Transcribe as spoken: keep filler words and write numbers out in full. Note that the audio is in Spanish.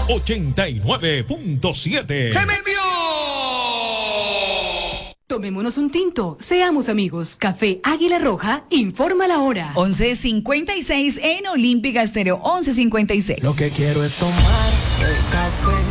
ochenta y nueve punto siete. ¡Se me envió! Tomémonos un tinto, seamos amigos. Café Águila Roja, informa la hora. once cincuenta y seis en Olímpica Estéreo, once cincuenta y seis. Lo que quiero es tomar el café